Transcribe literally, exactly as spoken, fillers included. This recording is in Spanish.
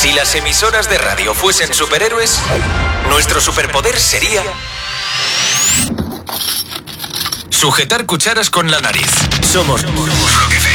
Si las emisoras de radio fuesen superhéroes, nuestro superpoder sería sujetar cucharas con la nariz. Somos Rock F